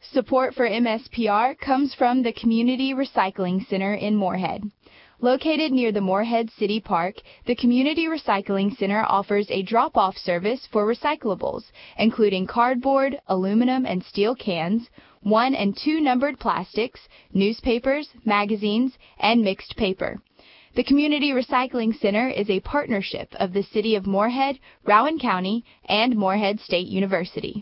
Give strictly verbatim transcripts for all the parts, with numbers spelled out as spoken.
Support for M S P R comes from the Community Recycling Center in Moorhead. Located near the Moorhead City Park, the Community Recycling Center offers a drop-off service for recyclables, including cardboard, aluminum and steel cans, one and two numbered plastics, newspapers, magazines, and mixed paper. The Community Recycling Center is a partnership of the City of Moorhead, Rowan County, and Moorhead State University.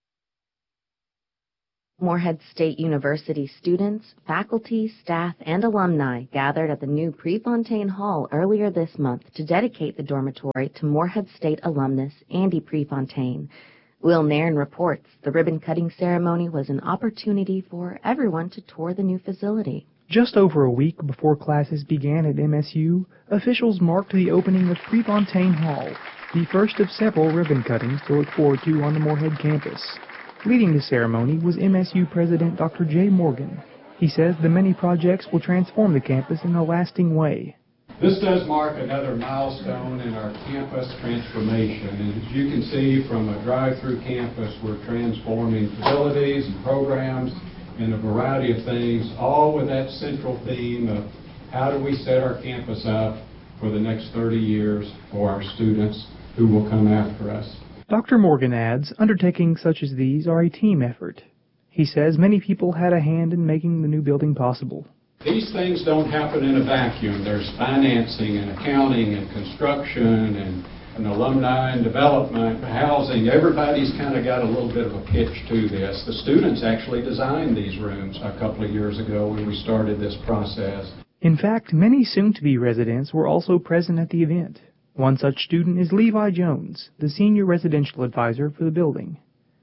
Moorhead State University students, faculty, staff, and alumni gathered at the new Prefontaine Hall earlier this month to dedicate the dormitory to Moorhead State alumnus Andy Prefontaine. Will Nairn reports the ribbon-cutting ceremony was an opportunity for everyone to tour the new facility. Just over a week before classes began at M S U, officials marked the opening of Prefontaine Hall, the first of several ribbon cuttings to look forward to on the Moorhead campus. Leading the ceremony was M S U President Doctor Jay Morgan. He says the many projects will transform the campus in a lasting way. This does mark another milestone in our campus transformation. And as you can see from a drive-through campus, we're transforming facilities and programs and a variety of things, all with that central theme of how do we set our campus up for the next thirty years for our students who will come after us. Doctor Morgan adds, undertakings such as these are a team effort. He says many people had a hand in making the new building possible. These things don't happen in a vacuum. There's financing and accounting and construction and, and alumni and development, housing. Everybody's kind of got a little bit of a pitch to this. The students actually designed these rooms a couple of years ago when we started this process. In fact, many soon-to-be residents were also present at the event. One such student is Levi Jones, the senior residential advisor for the building.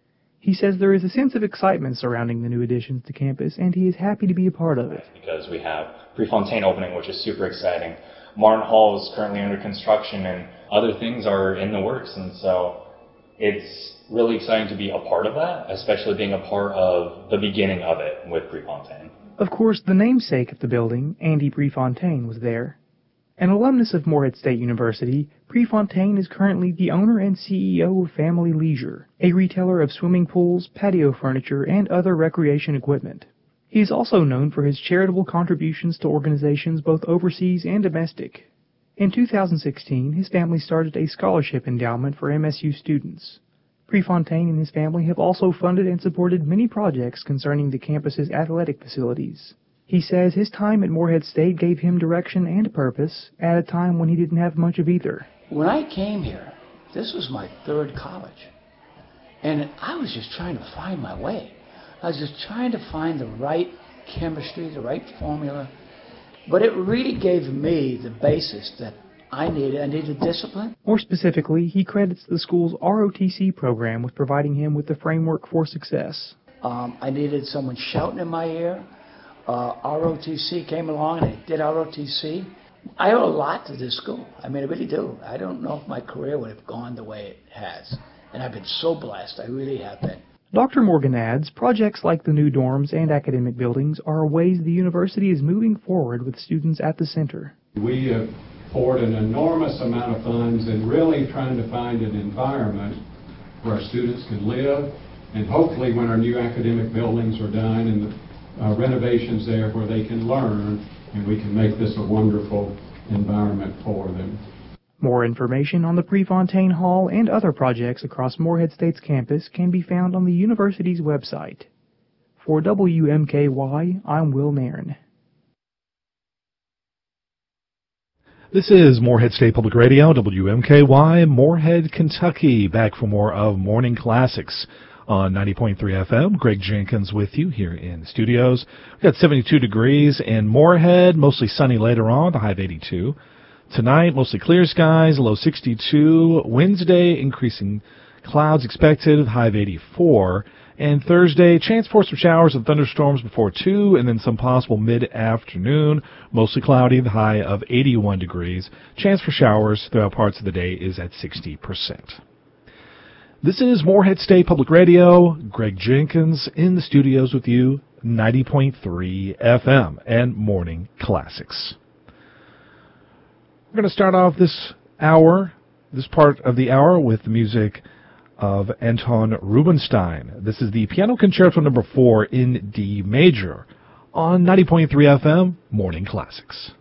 He says there is a sense of excitement surrounding the new additions to campus, and he is happy to be a part of it. Because we have Prefontaine opening, which is super exciting. Martin Hall is currently under construction, and other things are in the works, and so it's really exciting to be a part of that, especially being a part of the beginning of it with Prefontaine. Of course, the namesake of the building, Andy Prefontaine, was there. An alumnus of Moorhead State University, Prefontaine is currently the owner and C E O of Family Leisure, a retailer of swimming pools, patio furniture, and other recreation equipment. He is also known for his charitable contributions to organizations both overseas and domestic. In two thousand sixteen, his family started a scholarship endowment for M S U students. Prefontaine and his family have also funded and supported many projects concerning the campus's athletic facilities. He says his time at Moorhead State gave him direction and purpose at a time when he didn't have much of either. When I came here, this was my third college. And I was just trying to find my way. I was just trying to find the right chemistry, the right formula. But it really gave me the basis that I needed. I needed discipline. More specifically, he credits the school's R O T C program with providing him with the framework for success. Um, I needed someone shouting in my ear. Uh, R O T C came along and I did R O T C. I owe a lot to this school. I mean, I really do. I don't know if my career would have gone the way it has. And I've been so blessed. I really have been. Doctor Morgan adds, projects like the new dorms and academic buildings are ways the university is moving forward with students at the center. We have poured an enormous amount of funds in really trying to find an environment where our students can live, and hopefully when our new academic buildings are done and the Uh, renovations there where they can learn, and we can make this a wonderful environment for them. More information on the Prefontaine Hall and other projects across Moorhead State's campus can be found on the university's website. For W M K Y, I'm Will Nairn. This is Moorhead State Public Radio, W M K Y, Moorhead, Kentucky. Back for more of Morning Classics on ninety point three F M. Greg Jenkins with you here in the studios. We've got seventy-two degrees in Moorhead, mostly sunny later on, the high of eighty-two. Tonight, mostly clear skies, low sixty-two. Wednesday, increasing clouds expected, high of eighty-four. And Thursday, chance for some showers and thunderstorms before two, and then some possible mid-afternoon. Mostly cloudy, the high of eighty-one degrees. Chance for showers throughout parts of the day is at sixty percent. This is Moorhead State Public Radio. Greg Jenkins in the studios with you, ninety point three F M and Morning Classics. We're going to start off this hour, this part of the hour, with the music of Anton Rubinstein. This is the Piano Concerto number four in D major on ninety point three F M Morning Classics.